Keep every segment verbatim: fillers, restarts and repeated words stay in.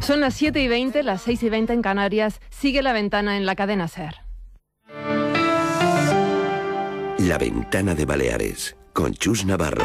Son las siete y veinte, las seis y veinte en Canarias. Sigue La Ventana en la cadena SER. La Ventana de Baleares, con Chus Navarro.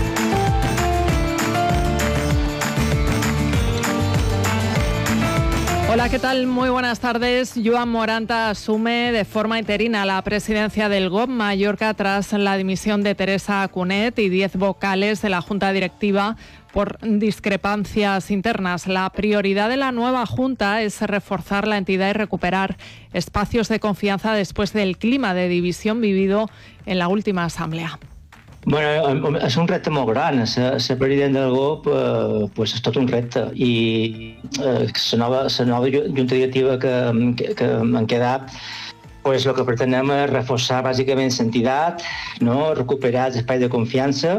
Hola, ¿qué tal? Muy buenas tardes. Joan Moranta asume de forma interina la presidencia del G O B Mallorca tras la dimisión de Teresa Cunet y diez vocales de la Junta Directiva por discrepancias internas. La prioridad de la nueva Junta es reforzar la entidad y recuperar espacios de confianza después del clima de división vivido en la última asamblea. Bueno, és un repte molt gran. Ser, ser president del G O B eh, pues és tot un repte i eh, la nova, la nova junta directiva que, que, que han quedat, pues lo que pretenem és reforçar bàsicament l'entitat, no? Recuperar l'espai de confiança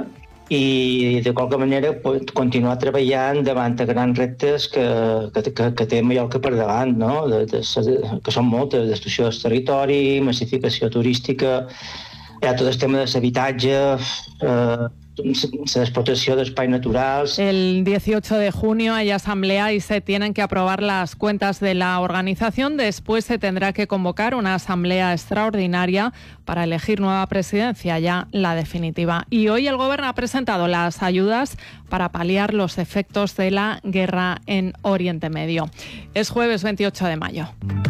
i de qualque manera pues, continuar treballant davant de grans reptes que, que, que, que té Mallorca per davant, no? de, de, que són moltes, destrucció del territori, massificació turística. Hi ha tot el tema de l'habitatge, eh, la explotació d'espais naturals. El dieciocho de junio hay asamblea y se tienen que aprobar las cuentas de la organización. Después se tendrá que convocar una asamblea extraordinaria para elegir nueva presidencia, ya la definitiva. Y hoy el Gobierno ha presentado las ayudas para paliar los efectos de la guerra en Oriente Medio. Es jueves veintiocho de mayo.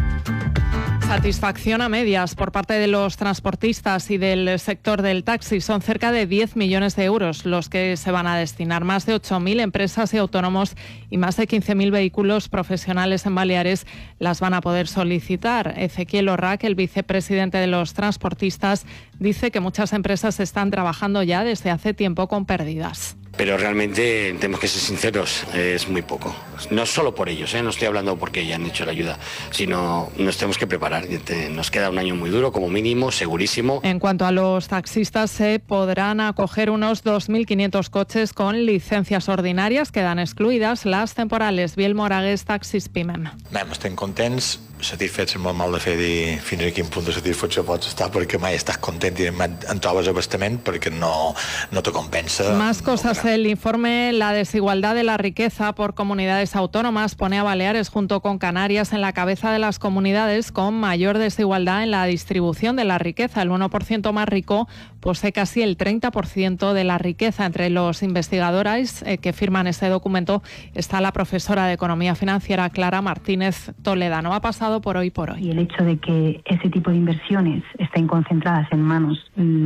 Satisfacción a medias por parte de los transportistas y del sector del taxi. Son cerca de diez millones de euros los que se van a destinar. Más de ocho mil empresas y autónomos y más de quince mil vehículos profesionales en Baleares las van a poder solicitar. Ezequiel Orrac, el vicepresidente de los transportistas, dice que muchas empresas están trabajando ya desde hace tiempo con pérdidas. Pero realmente, tenemos que ser sinceros, es muy poco. No solo por ellos, ¿eh? No estoy hablando porque ya han hecho la ayuda, sino nos tenemos que preparar. Nos queda un año muy duro, como mínimo, segurísimo. En cuanto a los taxistas, se podrán acoger unos dos mil quinientos coches con licencias ordinarias. Quedan excluidas las temporales. Biel Moragues, Taxis Pimem. Anem, estem contents, satisfets, és molt mal de fer dir fins a quin punt de satisfacció pots estar, perquè mai estàs content i en trobes abastament perquè no, no te compensa. Más cosas. El informe La desigualdad de la riqueza por comunidades autónomas pone a Baleares junto con Canarias en la cabeza de las comunidades con mayor desigualdad en la distribución de la riqueza. El uno por ciento más rico posee casi el treinta por ciento de la riqueza. Entre los investigadores eh, que firman este documento está la profesora de Economía Financiera Clara Martínez Toledano. Ha pasado por Hoy por Hoy. Y el hecho de que ese tipo de inversiones estén concentradas en manos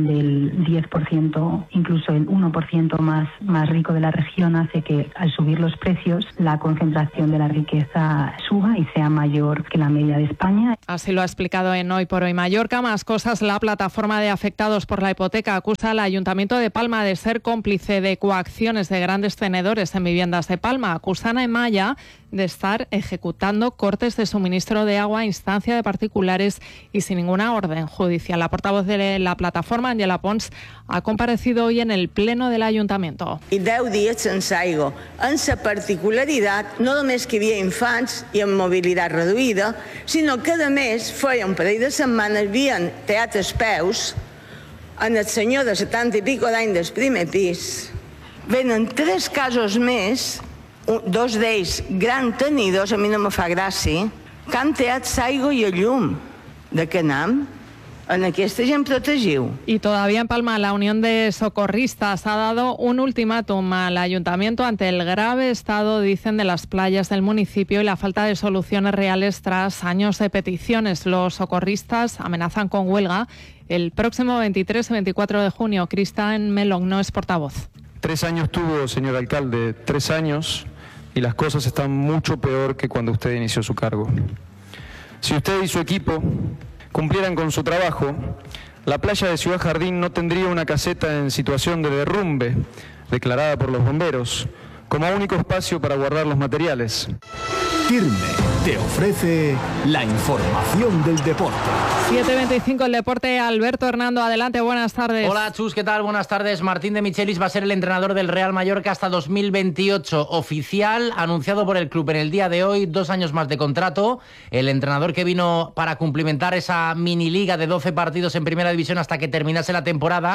del diez por ciento, incluso el uno por ciento más más rico de la región, hace que al subir los precios la concentración de la riqueza suba y sea mayor que la media de España. Así lo ha explicado en Hoy por Hoy Mallorca. Más cosas. La plataforma de afectados por la hipoteca acusa al Ayuntamiento de Palma de ser cómplice de coacciones de grandes tenedores en viviendas de Palma. Acusan a Emaya de estar ejecutando cortes de suministro de agua a instancia de particulares y sin ninguna orden judicial. La portavoz de la plataforma, Angela Pons, ha comparecido hoy en el Pleno del Ayuntamiento. I deu dies sense aigua. En la particularitat, no només que hi havia infants i amb mobilitat reduïda, sinó que a més feia un parell de setmanes havien tallat els peus en el senyor de setanta i pico d'any del primer pis. Venen tres casos més, dos d'ells grans tenidors, a mi no me fa gràcia, que han tallat l'aigua i el llum. De què anem? En aquesta gent protegiu. Y todavía en Palma, la Unión de Socorristas ha dado un ultimátum al ayuntamiento ante el grave estado, dicen, de las playas del municipio y la falta de soluciones reales tras años de peticiones. Los socorristas amenazan con huelga el próximo veintitrés y veinticuatro de junio. Cristian Melón no es portavoz. Tres años tuvo, señor alcalde, tres años, y las cosas están mucho peor que cuando usted inició su cargo. Si usted y su equipo cumplieran con su trabajo, la playa de Ciudad Jardín no tendría una caseta en situación de derrumbe, declarada por los bomberos, como único espacio para guardar los materiales. Firme te ofrece la información del deporte. siete veinticinco el deporte. Alberto Hernando, adelante, buenas tardes. Hola Chus, ¿qué tal? Buenas tardes. Martín de Michelis va a ser el entrenador del Real Mallorca hasta dos mil veintiocho. Oficial, anunciado por el club en el día de hoy, dos años más de contrato. El entrenador que vino para cumplimentar esa mini liga de doce partidos en primera división hasta que terminase la temporada.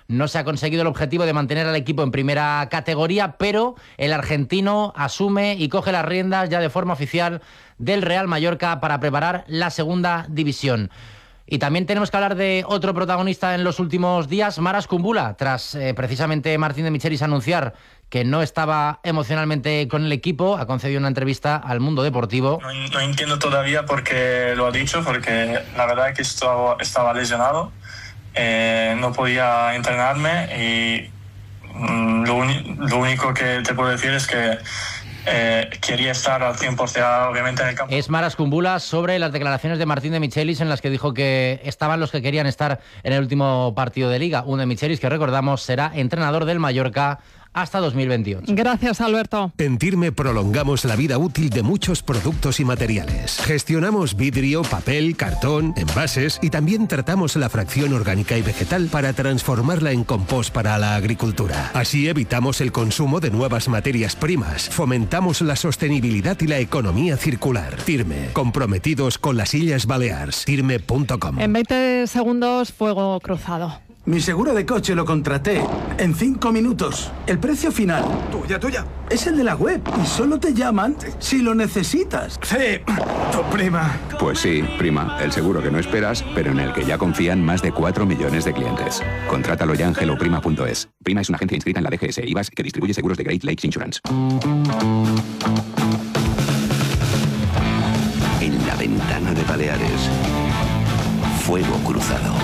no se ha conseguido el objetivo de mantener al equipo en primera categoría, pero el argentino asume y coge las riendas ya de forma oficial del Real Mallorca para preparar la segunda división. Y también tenemos que hablar de otro protagonista en los últimos días, Maras Kumbula, tras eh, precisamente Martín de Michelis anunciar que no estaba emocionalmente con el equipo, ha concedido una entrevista al Mundo Deportivo. No, no entiendo todavía por qué lo ha dicho, porque la verdad es que estaba, estaba lesionado, eh, no podía entrenarme y mm, lo, lo único que te puedo decir es que Eh, quería estar al cien por ciento obviamente en el campo. Es Maras Kumbula sobre las declaraciones de Martín de Michelis en las que dijo que estaban los que querían estar en el último partido de Liga. Un de Michelis que, recordamos, será entrenador del Mallorca hasta dos mil veintiocho. Gracias, Alberto. En Tirme prolongamos la vida útil de muchos productos y materiales. Gestionamos vidrio, papel, cartón, envases y también tratamos la fracción orgánica y vegetal para transformarla en compost para la agricultura. Así evitamos el consumo de nuevas materias primas, fomentamos la sostenibilidad y la economía circular. Tirme, comprometidos con las Illes Balears. Tirme punto com. En veinte segundos, fuego cruzado. Mi seguro de coche lo contraté en cinco minutos. El precio final... Tuya, tuya. Es el de la web y solo te llaman si lo necesitas. Sí, tu prima. Pues sí, prima. El seguro que no esperas, pero en el que ya confían más de cuatro millones de clientes. Contrátalo ya en hello prima punto es. Prima es una agencia inscrita en la D G S I V A S que distribuye seguros de Great Lakes Insurance. En la ventana de Baleares, fuego cruzado.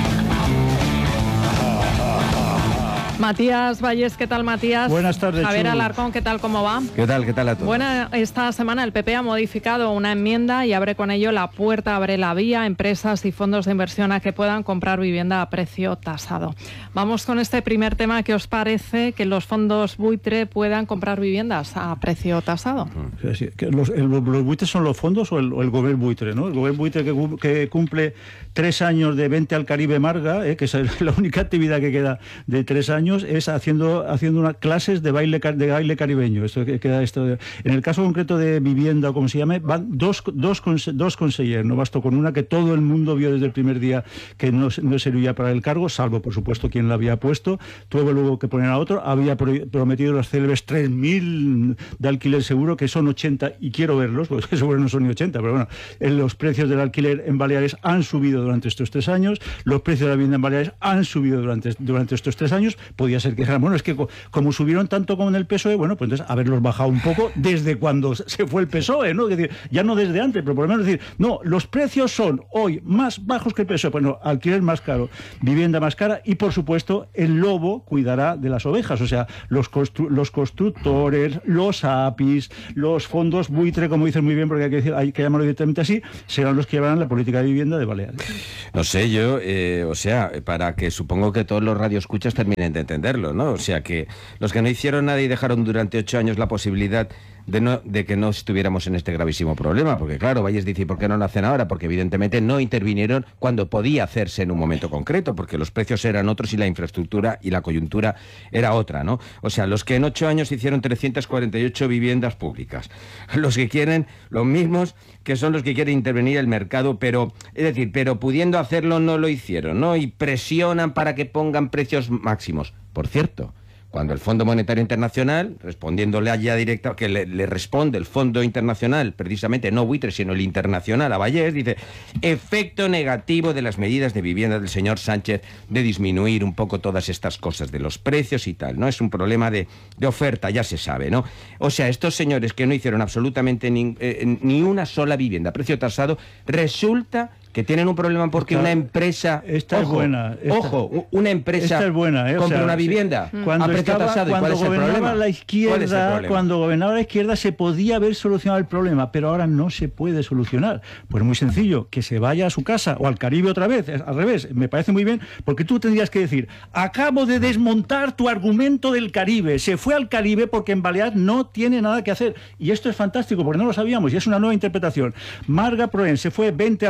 Matías Valles, ¿qué tal, Matías? Buenas tardes, Javier Chu. Alarcón, ¿qué tal, cómo va? ¿Qué tal, qué tal a todos? Bueno, esta semana el P P ha modificado una enmienda y abre con ello la puerta, abre la vía a empresas y fondos de inversión a que puedan comprar vivienda a precio tasado. Vamos con este primer tema. ¿Qué os parece que los fondos buitre puedan comprar viviendas a precio tasado? Sí, sí, que los, el, los buitres son los fondos o el, o el gobierno buitre, ¿no? El gobierno buitre que, que cumple tres años de Vente al Caribe Marga, eh, que es la única actividad que queda de tres años, es haciendo haciendo unas clases de baile de baile caribeño. Esto que queda esto de, en el caso concreto de vivienda o como se llame, van dos dos dos consejeros, no bastó con una que todo el mundo vio desde el primer día que no, no servía para el cargo, salvo por supuesto quien la había puesto. Tuvo luego que poner a otro, había prometido los célebres tres mil de alquiler seguro, que son ochenta, y quiero verlos, porque seguro no son ni ochenta, pero bueno, los precios del alquiler en Baleares han subido durante estos tres años, los precios de la vivienda en Baleares han subido durante, durante estos tres años. Podía ser que bueno, es que como subieron tanto como en el P S O E, bueno, pues entonces haberlos bajado un poco desde cuando se fue el P S O E, ¿no? Es decir, ya no desde antes, pero por lo menos decir, no, los precios son hoy más bajos que el P S O E, pues no, alquiler más caro, vivienda más cara y, por supuesto, el lobo cuidará de las ovejas, o sea, los, constru los constructores, los A P Is, los fondos buitre, como dicen muy bien, porque hay que, decir, hay que llamarlo directamente así, serán los que llevarán la política de vivienda de Baleares. No sé, yo, eh, o sea, para que supongo que todos los radioescuchas terminen de entenderlo, ¿no? O sea, que los que no hicieron nada y dejaron durante ocho años la posibilidad de, no, de que no estuviéramos en este gravísimo problema, porque claro, Valles dice, ¿por qué no lo hacen ahora? Porque evidentemente no intervinieron cuando podía hacerse en un momento concreto, porque los precios eran otros y la infraestructura y la coyuntura era otra, ¿no? O sea, los que en ocho años hicieron trescientas cuarenta y ocho viviendas públicas, los que quieren, los mismos que son los que quieren intervenir el mercado, pero, es decir, pero pudiendo hacerlo no lo hicieron, ¿no? Y presionan para que pongan precios máximos. Por cierto, cuando el Fondo Monetario Internacional, respondiéndole allá directa, que le, le responde el Fondo Internacional, precisamente no buitre, sino el internacional a Valles, dice, efecto negativo de las medidas de vivienda del señor Sánchez de disminuir un poco todas estas cosas de los precios y tal, ¿no? Es un problema de, de oferta, ya se sabe, ¿no? O sea, estos señores que no hicieron absolutamente ni, eh, ni una sola vivienda a precio tasado, resulta que tienen un problema porque esta, una empresa... Esta ojo, es buena. Esta, ojo, una empresa es buena, eh, compra o sea, una vivienda cuando a precio estaba, tasado. Cuando ¿Y cuál es el gobernaba problema? la izquierda, ¿Cuál es cuando gobernaba la izquierda se podía haber solucionado el problema, pero ahora no se puede solucionar. Pues muy sencillo, que se vaya a su casa o al Caribe otra vez, al revés, me parece muy bien, porque tú tendrías que decir, acabo de desmontar tu argumento del Caribe, se fue al Caribe porque en Baleares no tiene nada que hacer. Y esto es fantástico, porque no lo sabíamos, y es una nueva interpretación. Marga Proen se fue, vente al Caribe Marga,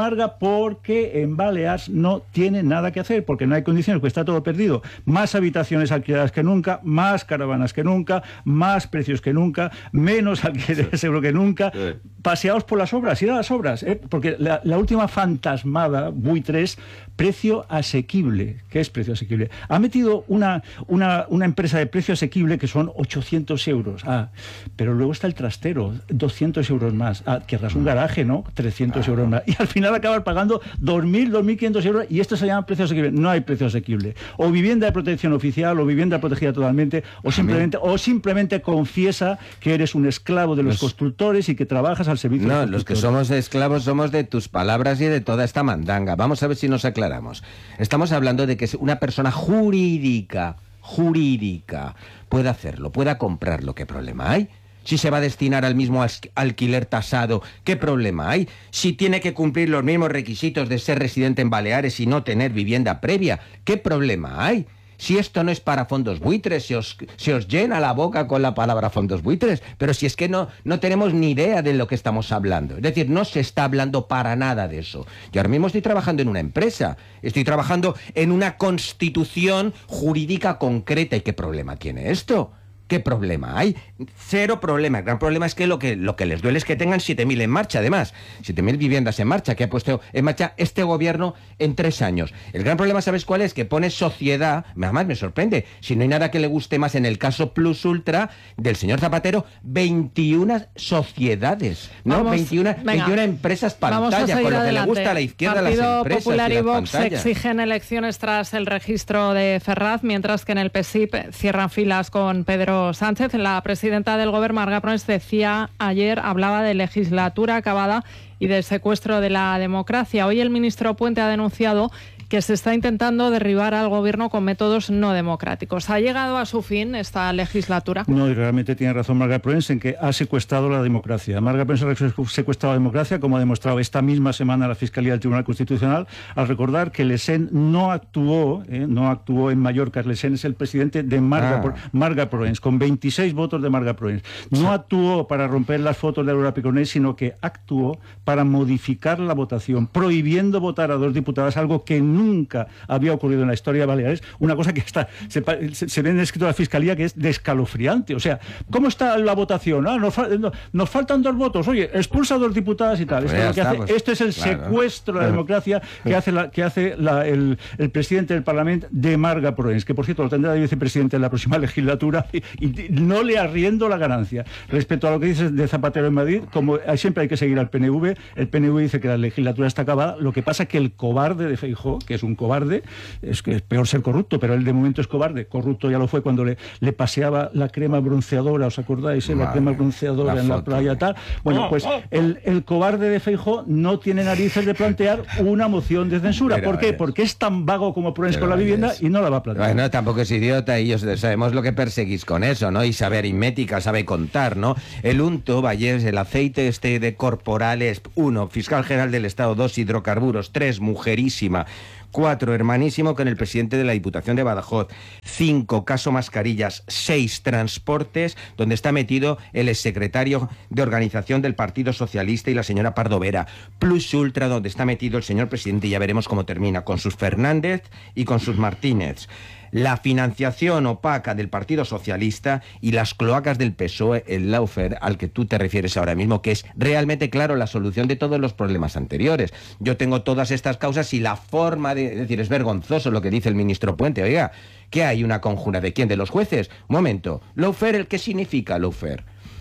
Marga porque en Baleares no tiene nada que hacer, porque no hay condiciones, porque está todo perdido. Más habitaciones alquiladas que nunca, más caravanas que nunca, más precios que nunca, menos alquileres seguro que nunca, sí. Paseados por las obras, ir a las obras, ¿eh? Porque la, la última fantasmada, Buitres, precio asequible. ¿Qué es precio asequible? Ha metido una, una, una empresa de precio asequible que son ochocientos euros. Ah, pero luego está el trastero, doscientos euros más. Ah, querrás un garaje, ¿no? trescientos euros más. Y al final acabas pagando dos mil, dos mil quinientos euros y esto se llama precio asequible. No hay precio asequible. O vivienda de protección oficial, o vivienda protegida totalmente, o simplemente, o simplemente confiesa que eres un esclavo de los, los constructores y que trabajas al servicio no, de los los que somos esclavos somos de tus palabras y de toda esta mandanga. Vamos a ver si nos aclaramos. Estamos hablando de que una persona jurídica, jurídica, pueda hacerlo, pueda comprarlo. ¿Qué problema hay? Si se va a destinar al mismo alquiler tasado, ¿qué problema hay? Si tiene que cumplir los mismos requisitos de ser residente en Baleares y no tener vivienda previa, ¿qué problema hay? Si esto no es para fondos buitres, se os, se os llena la boca con la palabra fondos buitres, pero si es que no, no tenemos ni idea de lo que estamos hablando. Es decir, no se está hablando para nada de eso. Yo ahora mismo estoy trabajando en una empresa, estoy trabajando en una constitución jurídica concreta. ¿Y qué problema tiene esto? ¿Qué problema hay? Cero problema. El gran problema es que lo que, lo que les duele es que tengan siete mil en marcha, además. siete mil viviendas en marcha, que ha puesto en marcha este gobierno en tres años. El gran problema, ¿sabes cuál es? Que pone sociedad, además me sorprende, si no hay nada que le guste más en el caso Plus Ultra del señor Zapatero, veintiuna sociedades, ¿no? Vamos, veintiuna, veintiuna empresas pantalla, con lo que le gusta a la izquierda Partido las empresas Popular y, y Vox pantallas. exigen elecciones tras el registro de Ferraz, mientras que en el P S I P cierran filas con Pedro Sánchez. La presidenta del Gobierno, Marga Pons, decía ayer, hablaba de legislatura acabada y del secuestro de la democracia. Hoy el ministro Puente ha denunciado que se está intentando derribar al gobierno con métodos no democráticos. ¿Ha llegado a su fin esta legislatura? No, y realmente tiene razón Marga Pons en que ha secuestrado la democracia. Marga Pons ha secuestrado la democracia, como ha demostrado esta misma semana la Fiscalía del Tribunal Constitucional, al recordar que Le Sen no actuó, eh, no actuó en Mallorca. Le Sen es el presidente de Marga, ah. Marga Pons, con veintiséis votos de Marga Pons. No actuó para romper las fotos de Aurora Piconés, sino que actuó para modificar la votación, prohibiendo votar a dos diputadas, algo que nunca había ocurrido en la historia de Baleares, una cosa que está, se, se, se ve en el escrito de la Fiscalía que es de escalofriante. O sea, ¿cómo está la votación? Ah, nos, fal, no, nos faltan dos votos, oye, expulsa a dos diputadas y tal. Pues esto, es lo que está, hace, pues, esto es el claro, secuestro de la claro. democracia que hace, la, que hace la, el, el presidente del Parlamento de Marga Pons, que por cierto lo tendrá de vicepresidente en la próxima legislatura y, y no le arriendo la ganancia. Respecto a lo que dices de Zapatero en Madrid, como siempre hay que seguir al P N V, el P N V dice que la legislatura está acabada, lo que pasa es que el cobarde de Feijóo, que es un cobarde, es que es peor ser corrupto, pero él de momento es cobarde. Corrupto ya lo fue cuando le, le paseaba la crema bronceadora, ¿os acordáis? Eh? La crema bronceadora la en foto. La playa tal. Bueno, pues el, el cobarde de Feijóo no tiene narices de plantear una moción de censura. Pero ¿por qué? Es. Porque es tan vago como Pons con la vivienda es. Y no la va a plantear. Bueno, tampoco es idiota y sabemos lo que perseguís con eso, ¿no? Y sabe aritmética, sabe contar, ¿no? El unto, Vallés, el aceite este de corporales, uno, fiscal general del Estado, dos, hidrocarburos, tres, mujerísima, cuatro, hermanísimo con el presidente de la Diputación de Badajoz, cinco, caso mascarillas, seis, transportes, donde está metido el exsecretario de organización del Partido Socialista y la señora Pardo Vera, Plus Ultra, donde está metido el señor presidente, y ya veremos cómo termina, con sus Fernández y con sus Martínez. La financiación opaca del Partido Socialista y las cloacas del P S O E, el lawfare al que tú te refieres ahora mismo, que es realmente, claro, la solución de todos los problemas anteriores. Yo tengo todas estas causas y la forma de... Es decir, es vergonzoso lo que dice el ministro Puente. Oiga, ¿qué hay? ¿Una conjura de quién? ¿De los jueces? Un momento. Lawfare, ¿qué significa lawfare?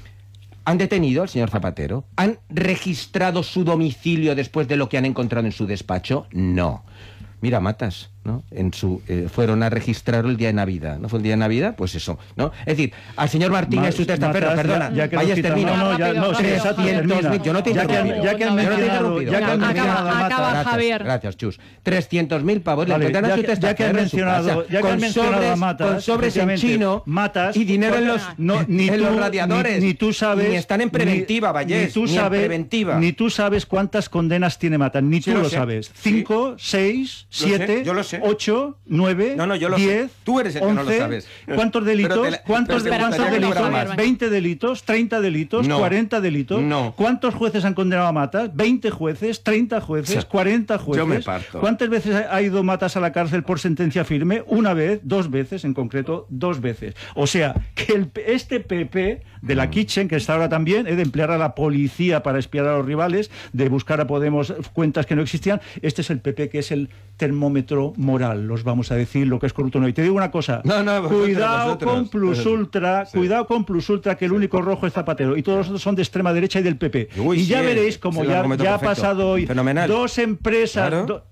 ¿Han detenido al señor Zapatero? ¿Han registrado su domicilio después de lo que han encontrado en su despacho? No. Mira, Matas, ¿no? En su, eh, fueron a registrarlo el día de Navidad. ¿No fue el día de Navidad? Pues eso, ¿no? Es decir, al señor Martínez, usted está perro, perdona. Ya, ya que Vaya, termino. No, no, ya, no, sí, exacto, termina. Yo no te interrumpo. Ya que han mencionado, ya que han mencionado a Acaba, Matas. Javier. Gracias, Chus. trescientos mil pavos. Vale, le ya, que, que, ya que han mencionado, ya que han mencionado a Matas, con sobres en chino, Matas, y dinero en los, no, ni en tú, los radiadores. Ni, ni tú sabes. Ni están en preventiva, Vallés. Ni tú ni sabes, en preventiva. Ni tú sabes cuántas condenas tiene Matas. Ni tú sí, lo, lo sé. sabes. Sí. Cinco, seis, Lo siete. sé, yo lo sé. coche? ocho, nueve, No, no, yo lo diez, sé. Tú eres el que once. no lo sabes. ¿Cuántos delitos? Pero te la- ¿Cuántos, pero te ¿cuántos gustaría que fuera delitos? más. ¿veinte delitos? ¿treinta delitos? No. ¿cuarenta delitos? No. ¿Cuántos jueces han condenado a Matas? ¿veinte jueces? ¿treinta jueces? O sea, ¿cuarenta jueces? yo me parto. ¿Cuántas veces ha ha ido Matas a la cárcel por sentencia firme? Una vez, dos veces, en concreto, dos veces. O sea, que el, este P P de la Kitchen, que está ahora también, eh, de emplear a la policía para espiar a los rivales, de buscar a Podemos cuentas que no existían, este es el P P que es el termómetro moral, los vamos a decir lo que es corrupto o no. Y te digo una cosa, No, no, vosotros, cuidado vosotros. con Plus Ultra, Sí. cuidado con Plus Ultra, que el único rojo es Zapatero, y todos los otros son de extrema derecha y del P P. Uy, y ya sí, veréis es como el ya, argumento ya ha perfecto. pasado hoy Fenomenal. dos empresas... Claro. do-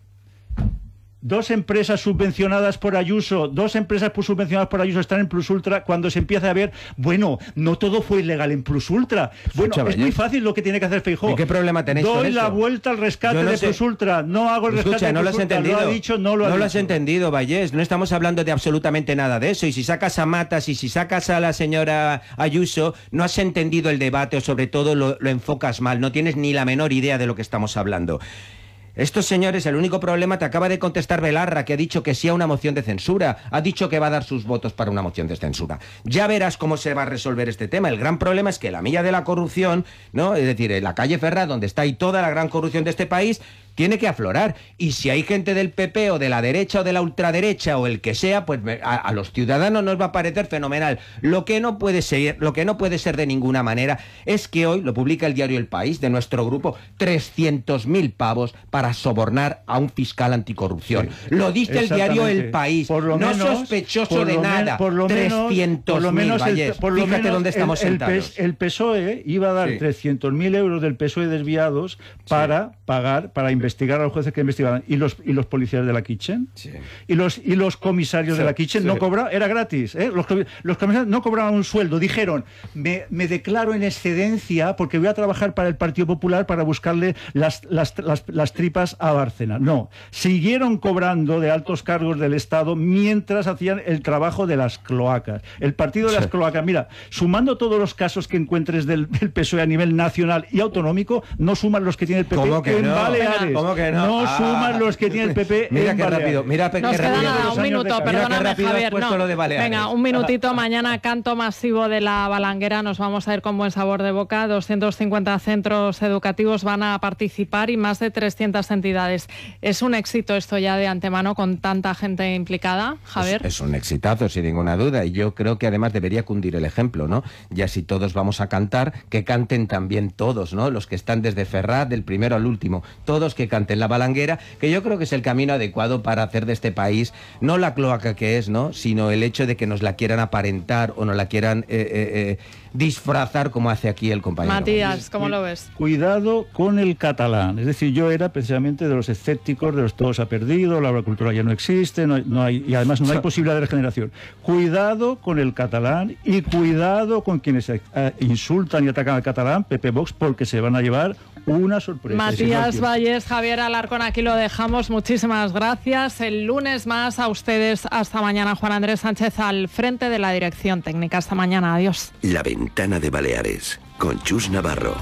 Dos empresas subvencionadas por Ayuso, dos empresas pues, subvencionadas por Ayuso están en Plus Ultra cuando se empieza a ver, bueno, no todo fue ilegal en Plus Ultra. Bueno, Escucha, es muy Vallés. fácil lo que tiene que hacer Feijóo. ¿Y qué problema tenéis Doy con eso? la vuelta al rescate Yo no de sé. Plus Ultra, no hago el rescate Escucha, de no lo Plus has Ultra, entendido. lo ha dicho, no lo ha No lo dicho. has entendido, Vallés. No estamos hablando de absolutamente nada de eso. Y si sacas a Matas y si sacas a la señora Ayuso, no has entendido el debate o sobre todo lo, lo enfocas mal. No tienes ni la menor idea de lo que estamos hablando. Estos señores, el único problema, te acaba de contestar Belarra, que ha dicho que sí a una moción de censura. Ha dicho que va a dar sus votos para una moción de censura. Ya verás cómo se va a resolver este tema. El gran problema es que la milla de la corrupción, ¿no? Es decir, en la calle Ferraz, donde está ahí toda la gran corrupción de este país, tiene que aflorar. Y si hay gente del P P o de la derecha o de la ultraderecha o el que sea, pues me- a, a los ciudadanos nos va a parecer fenomenal. Lo que no puede ser, lo que no puede ser de ninguna manera es que hoy, lo publica el diario El País, de nuestro grupo, trescientos mil pavos para sobornar a un fiscal anticorrupción. Sí, lo dice el diario exactamente. El País, Por lo no menos- sospechoso por de lo men- nada. por lo menos- trescientos por lo mil, menos el- Vallés. por lo Fíjate menos dónde estamos el, el sentados. P S el P S O E iba a dar Sí. trescientos mil euros del P S O E desviados para pagar, para investigar a los jueces que investigaban. ¿Y los, y los policías de la Kitchen? ¿Y los, y los comisarios Sí, de la Kitchen? sí. No cobraban, era gratis. ¿eh? Los, comi- los comisarios no cobraban un sueldo. Dijeron, me, me declaro en excedencia porque voy a trabajar para el Partido Popular para buscarle las, las, las, las tripas a Bárcena. No, siguieron cobrando de altos cargos del Estado mientras hacían el trabajo de las cloacas. El partido de las cloacas, mira, sumando todos los casos que encuentres del, del P S O E a nivel nacional y autonómico, no suman los que tiene el P P ¿Cómo que en no? Baleares. ¿Cómo que no? No Ah. suman los que tiene el P P Mira en qué Baleares. rápido, mira qué Nos queda rápido. nada, un minuto, Mira qué perdóname, rápido has Javier. puesto No. lo de Baleares. Venga, un minutito. Mañana canto masivo de la Balanguera. Nos vamos a ir con buen sabor de boca. doscientos cincuenta centros educativos van a participar y más de trescientas entidades. ¿Es un éxito esto ya de antemano con tanta gente implicada, Javier? Es, es un exitazo, sin ninguna duda. Y yo creo que además debería cundir el ejemplo, ¿no? Ya si todos vamos a cantar, que canten también todos, ¿no? Los que están desde Ferraz, del primero al último. Todos que canten la Balanguera, que yo creo que es el camino adecuado para hacer de este país, no la cloaca que es, ¿no? Sino el hecho de que nos la quieran aparentar o nos la quieran eh, eh, eh, disfrazar como hace aquí el compañero. Matías, ¿cómo lo ves? Cuidado con el catalán. Es decir, yo era precisamente de los escépticos, de los todo se ha perdido, la obra cultural ya no existe, no hay, no hay- y además no hay posibilidad de regeneración. Cuidado con el catalán y cuidado con quienes eh, insultan y atacan al catalán, P P Vox, porque se van a llevar una sorpresa. Matías Vallés, Javier Alarcón, aquí lo dejamos. Muchísimas gracias. El lunes más a ustedes. Hasta mañana. Juan Andrés Sánchez al frente de la dirección técnica. Hasta mañana. Adiós. La Ventana de Baleares, con Chus Navarro.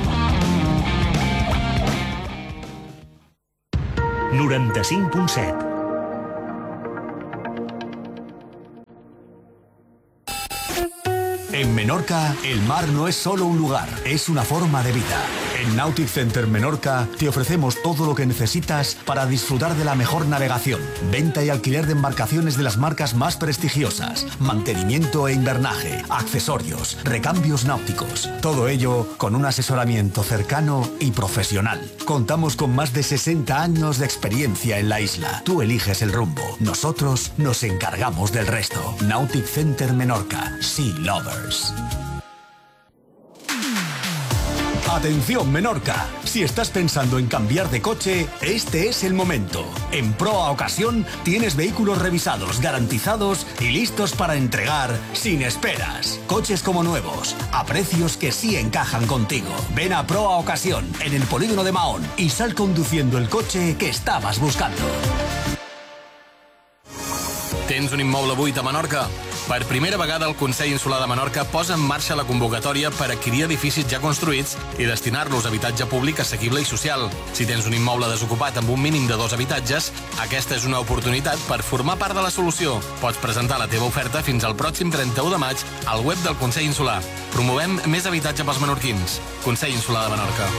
noranta-cinc punt set. En Menorca, el mar no es solo un lugar, es una forma de vida. En Nautic Center Menorca te ofrecemos todo lo que necesitas para disfrutar de la mejor navegación, venta y alquiler de embarcaciones de las marcas más prestigiosas, mantenimiento e invernaje, accesorios, recambios náuticos. Todo ello con un asesoramiento cercano y profesional. Contamos con más de sesenta años de experiencia en la isla. Tú eliges el rumbo, nosotros nos encargamos del resto. Nautic Center Menorca, Sea Lovers. Atención Menorca, si estás pensando en cambiar de coche, este es el momento. En Proa Ocasión tienes vehículos revisados, garantizados y listos para entregar sin esperas. Coches como nuevos, a precios que sí encajan contigo. Ven a Proa Ocasión en el polígono de Mahón y sal conduciendo el coche que estabas buscando. Tens un immoble buit a Menorca? Per primera vegada el Consell Insular de Menorca posa en marxa la convocatòria per adquirir edificis ja construïts i destinar-los a habitatge públic assequible i social. Si tens un immoble desocupat amb un mínim de dos habitatges, aquesta és una oportunitat per formar part de la solució. Pots presentar la teva oferta fins al pròxim trenta-u de maig al web del Consell Insular. Promovem més habitatge pels menorquins. Consell Insular de Menorca.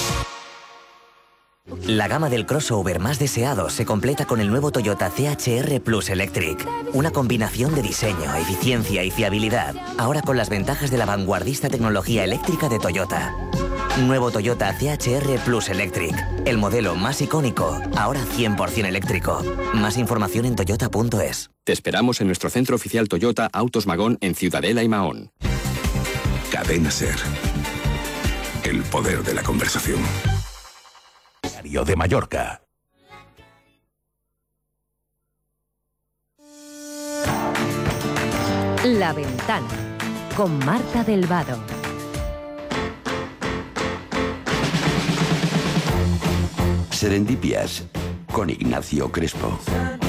La gama del crossover más deseado se completa con el nuevo Toyota C H R Plus Electric. Una combinación de diseño, eficiencia y fiabilidad. Ahora con las ventajas de la vanguardista tecnología eléctrica de Toyota. Nuevo Toyota C H R Plus Electric. El modelo más icónico, ahora cien por ciento eléctrico. Más información en toyota punto es. Te esperamos en nuestro centro oficial Toyota Autos Magón en Ciudadela y Mahón. Cadena Ser. El poder de la conversación. Diario de Mallorca. La Ventana, con Marta del Vado. Serendipias, con Ignacio Crespo.